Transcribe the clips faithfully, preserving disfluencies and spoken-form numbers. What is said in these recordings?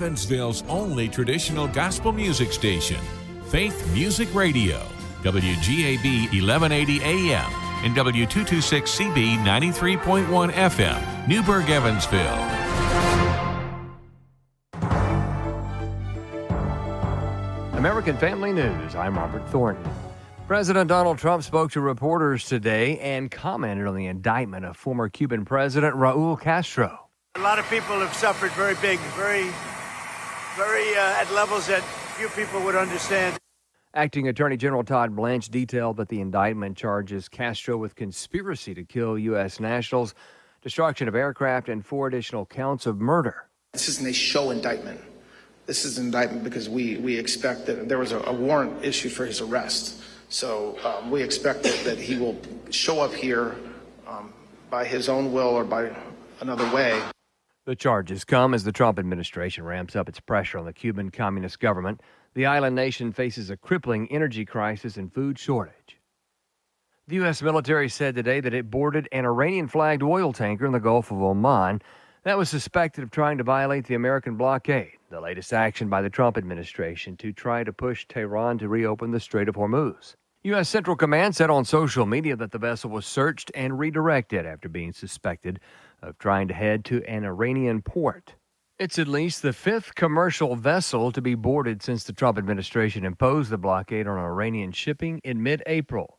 Evansville's only traditional gospel music station, Faith Music Radio, W G A B eleven eighty A M and W two twenty-six C B ninety-three point one F M, Newburgh, Evansville. American Family News, I'm Robert Thornton. President Donald Trump spoke to reporters today and commented on the indictment of former Cuban President Raul Castro. A lot of people have suffered very big, very, very uh, at levels that few people would understand. Acting Attorney General Todd Blanche detailed that the indictment charges Castro with conspiracy to kill U S nationals, destruction of aircraft, and four additional counts of murder. This isn't a show indictment. This is an indictment because we, we expect that there was a, a warrant issued for his arrest. So um, we expect that, that he will show up here um, by his own will or by another way. The charges come as the Trump administration ramps up its pressure on the Cuban Communist government. The island nation faces a crippling energy crisis and food shortage. The U S military said today that it boarded an Iranian-flagged oil tanker in the Gulf of Oman that was suspected of trying to violate the American blockade, the latest action by the Trump administration to try to push Tehran to reopen the Strait of Hormuz. U S. Central Command said on social media that the vessel was searched and redirected after being suspected of trying to head to an Iranian port. It's at least the fifth commercial vessel to be boarded since the Trump administration imposed the blockade on Iranian shipping in mid-April.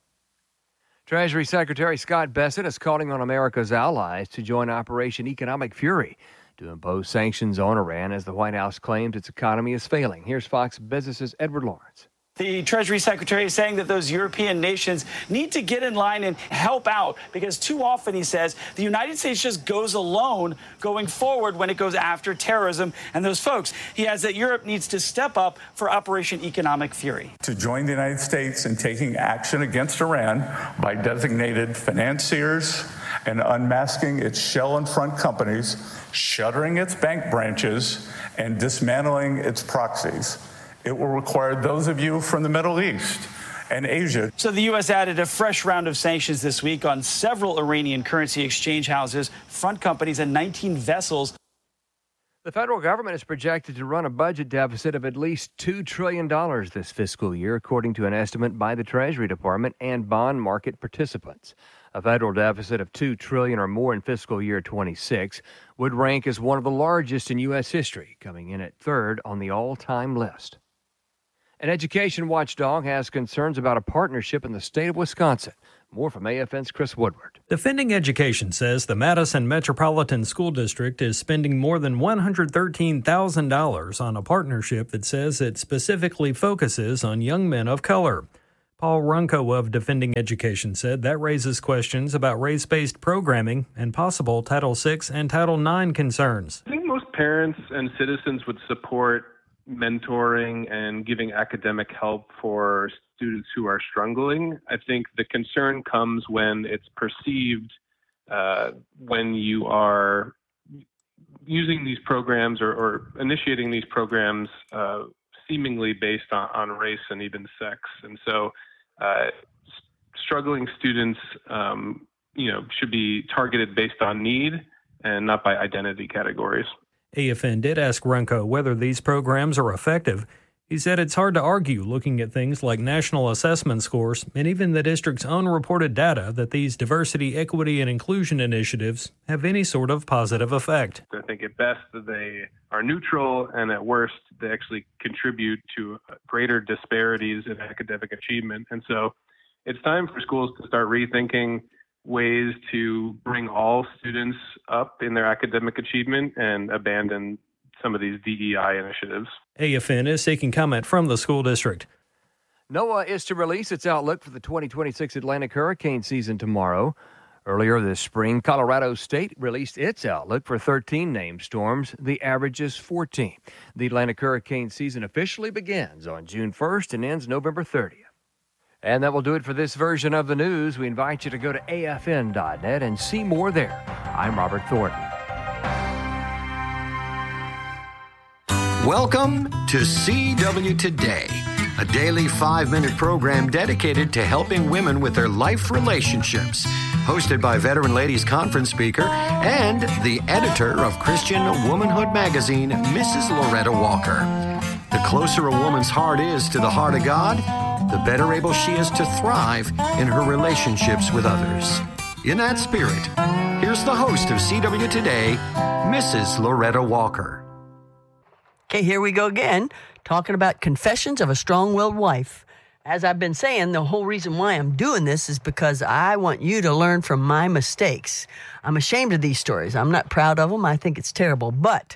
Treasury Secretary Scott Bessent is calling on America's allies to join Operation Economic Fury to impose sanctions on Iran as the White House claims its economy is failing. Here's Fox Business's Edward Lawrence. The Treasury Secretary is saying that those European nations need to get in line and help out because too often, he says, the United States just goes alone going forward when it goes after terrorism and those folks. He adds that Europe needs to step up for Operation Economic Fury. To join the United States in taking action against Iran by designated financiers and unmasking its shell and front companies, shuttering its bank branches, and dismantling its proxies. It will require those of you from the Middle East and Asia. So the U S added a fresh round of sanctions this week on several Iranian currency exchange houses, front companies, and nineteen vessels. The federal government is projected to run a budget deficit of at least two trillion dollars this fiscal year, according to an estimate by the Treasury Department and bond market participants. A federal deficit of two trillion dollars or more in fiscal year twenty-six would rank as one of the largest in U S history, coming in at third on the all-time list. An education watchdog has concerns about a partnership in the state of Wisconsin. More from A F N's Chris Woodward. Defending Education says the Madison Metropolitan School District is spending more than one hundred thirteen thousand dollars on a partnership that says it specifically focuses on young men of color. Paul Runco of Defending Education said that raises questions about race-based programming and possible Title six and Title nine concerns. I think most parents and citizens would support mentoring and giving academic help for students who are struggling. I think the concern comes when it's perceived uh, when you are using these programs or, or initiating these programs uh, seemingly based on, on race and even sex. And so uh, struggling students um, you know, should be targeted based on need and not by identity categories. A F N did ask Runco whether these programs are effective. He said it's hard to argue looking at things like national assessment scores and even the district's own reported data that these diversity, equity, and inclusion initiatives have any sort of positive effect. I think at best they are neutral, and at worst they actually contribute to greater disparities in academic achievement. And so it's time for schools to start rethinking ways to bring all students up in their academic achievement and abandon some of these D E I initiatives. A F N is seeking comment from the school district. NOAA is to release its outlook for the twenty twenty-six Atlantic hurricane season tomorrow. Earlier this spring, Colorado State released its outlook for thirteen named storms. The average is fourteen. The Atlantic hurricane season officially begins on June first and ends November thirtieth. And that will do it for this version of the news. We invite you to go to A F N dot net and see more there. I'm Robert Thornton. Welcome to C W Today. a daily five-minute program dedicated to helping women with their life relationships. Hosted by veteran ladies conference speaker and the editor of Christian Womanhood magazine, Missus Loretta Walker. The closer a woman's heart is to the heart of God, the better able she is to thrive in her relationships with others. In that spirit, here's the host of C W Today, Missus Loretta Walker. Okay, here we go again, talking about Confessions of a Strong-Willed Wife. As I've been saying, the whole reason why I'm doing this is because I want you to learn from my mistakes. I'm ashamed of these stories. I'm not proud of them. I think it's terrible. But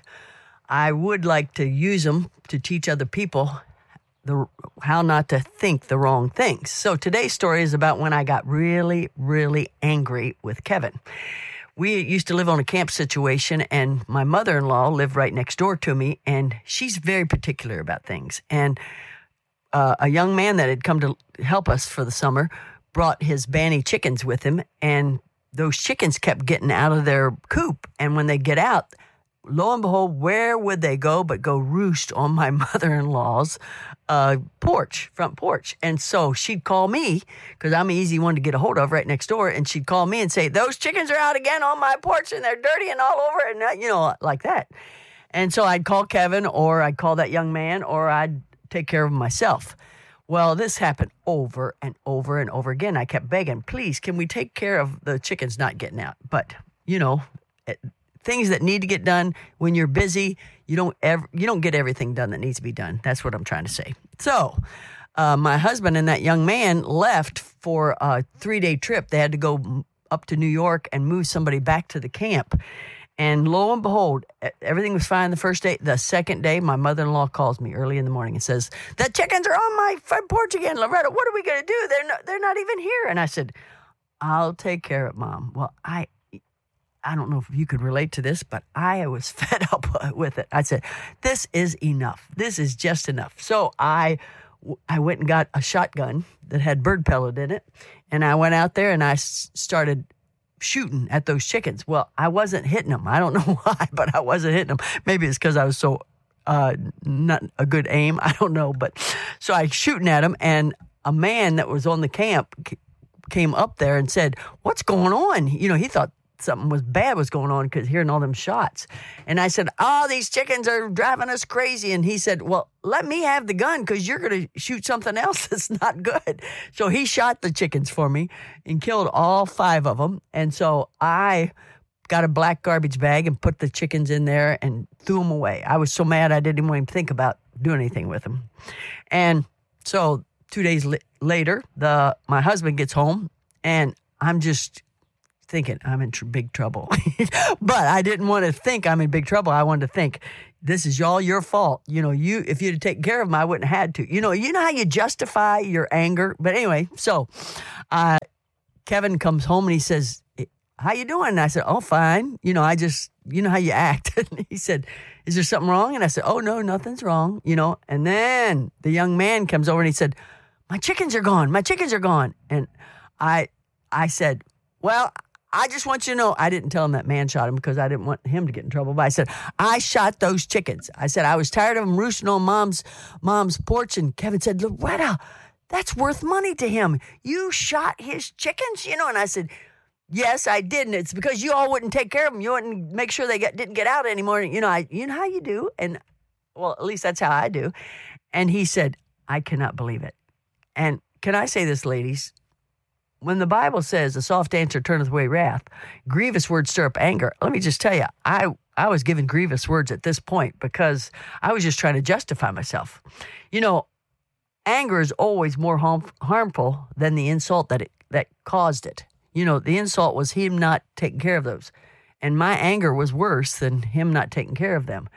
I would like to use them to teach other people the how not to think the wrong things. So today's story is about when I got really, really angry with Kevin. We used to live on a camp situation, and my mother-in-law lived right next door to me, and she's very particular about things. And Uh, a young man that had come to help us for the summer brought his banny chickens with him, and those chickens kept getting out of their coop. And when they get out, lo and behold, where would they go but go roost on my mother-in-law's uh, porch, front porch. And so she'd call me, because I'm an easy one to get a hold of right next door, and she'd call me and say, those chickens are out again on my porch, and they're dirty and all over, and uh, you know, like that. And so I'd call Kevin, or I'd call that young man, or I'd take care of myself. Well, this happened over and over and over again. I kept begging, please, can we take care of the chickens not getting out? But, you know, it, things that need to get done when you're busy, you don't ever, you don't get everything done that needs to be done. That's what I'm trying to say. So uh, my husband and that young man left for a three-day trip. They had to go up to New York and move somebody back to the camp. And lo and behold, everything was fine the first day. The second day, my mother-in-law calls me early in the morning and says, the chickens are on my front porch again, Loretta. What are we going to do? They're not, they're not even here. And I said, I'll take care of it, Mom. Well, I I don't know if you could relate to this, but I was fed up with it. I said, this is enough. This is just enough. So I, I went and got a shotgun that had bird pellet in it, and I went out there and I started shooting at those chickens. Well, I wasn't hitting them. I don't know why, but I wasn't hitting them. Maybe it's because I was so uh, not a good aim. I don't know. But so I was shooting at them, and a man that was on the camp c- came up there and said, what's going on? You know, he thought something was bad was going on because hearing all them shots. And I said, oh, these chickens are driving us crazy. And he said, well, let me have the gun because you're going to shoot something else that's not good. So he shot the chickens for me and killed all five of them. And so I got a black garbage bag and put the chickens in there and threw them away. I was so mad I didn't even think about doing anything with them. And so two days li- later, the my husband gets home, and I'm just thinking I'm in tr- big trouble. But I didn't want to think I'm in big trouble. I wanted to think, this is all your fault. You know, you if you'd have taken care of them, I wouldn't have had to. You know, you know how you justify your anger? But anyway, so uh, Kevin comes home and he says, how you doing? And I said, oh, fine. You know, I just, you know how you act. And he said, is there something wrong? And I said, oh, no, nothing's wrong, you know. And then the young man comes over and he said, my chickens are gone. My chickens are gone. And I I said, well, I just want you to know, I didn't tell him that man shot him because I didn't want him to get in trouble. But I said, I shot those chickens. I said, I was tired of them roosting on mom's mom's porch. And Kevin said, Loretta, that's worth money to him. You shot his chickens, you know. And I said, yes, I did. And it's because you all wouldn't take care of them. You wouldn't make sure they got, didn't get out anymore. You know, I, you know how you do. And, well, at least that's how I do. And he said, I cannot believe it. And can I say this, ladies? When the Bible says a soft answer turneth away wrath, grievous words stir up anger. Let me just tell you, I, I was given grievous words at this point because I was just trying to justify myself. You know, anger is always more harm, harmful than the insult that it, that caused it. You know, the insult was him not taking care of those. And my anger was worse than him not taking care of them.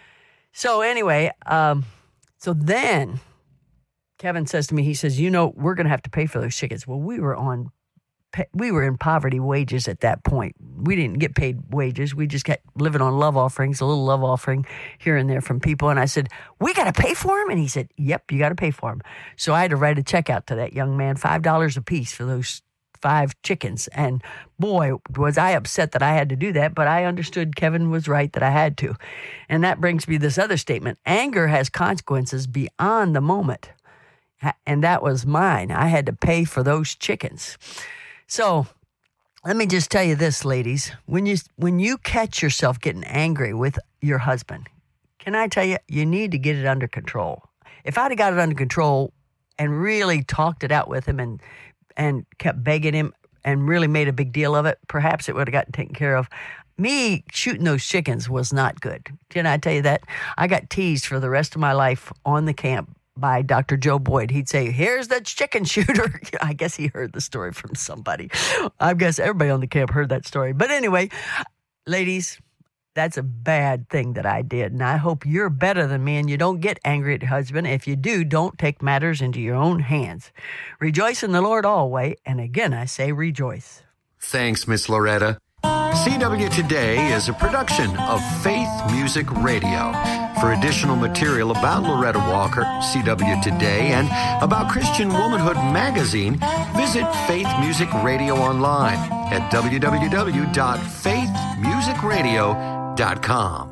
So anyway, um, so then Kevin says to me, he says, you know, we're going to have to pay for those chickens. Well, we were on, we were in poverty wages at that point. We didn't get paid wages. We just kept living on love offerings, a little love offering here and there from people. And I said, we got to pay for them? And he said, yep, you got to pay for them. So I had to write a check out to that young man, five dollars a piece for those five chickens. And boy, was I upset that I had to do that, but I understood Kevin was right that I had to. And that brings me to this other statement. Anger has consequences beyond the moment. and that was mine. I had to pay for those chickens. So let me just tell you this, ladies. When you when you catch yourself getting angry with your husband, can I tell you, you need to get it under control. If I'd have got it under control and really talked it out with him and and kept begging him and really made a big deal of it, perhaps it would have gotten taken care of. Me shooting those chickens was not good. Can I tell you that? I got teased for the rest of my life on the camp by Doctor Joe Boyd. He'd say, here's the chicken shooter. I guess he heard the story from somebody. I guess everybody on the camp heard that story. But anyway, ladies, that's a bad thing that I did. And I hope you're better than me and you don't get angry at your husband. If you do, don't take matters into your own hands. Rejoice in the Lord always. And again, I say rejoice. Thanks, Miss Loretta. C W Today is a production of Faith Music Radio. For additional material about Loretta Walker, C W Today, and about Christian Womanhood Magazine, visit Faith Music Radio online at w w w dot faith music radio dot com.